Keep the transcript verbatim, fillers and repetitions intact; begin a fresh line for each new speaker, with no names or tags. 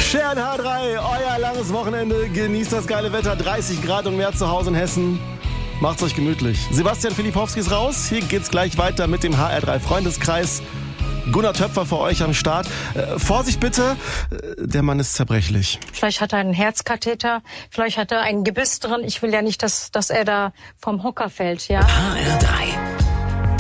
Stern H drei, euer langes Wochenende. Genießt das geile Wetter, dreißig Grad und mehr zu Hause in Hessen. Macht's euch gemütlich. Sebastian Filipowski ist raus. Hier geht's gleich weiter mit dem H R drei Freundeskreis. Gunnar Töpfer für euch am Start. Äh, Vorsicht bitte, der Mann ist zerbrechlich.
Vielleicht hat er einen Herzkatheter, vielleicht hat er ein Gebiss drin. Ich will ja nicht, dass, dass er da vom Hocker fällt, ja.
H R drei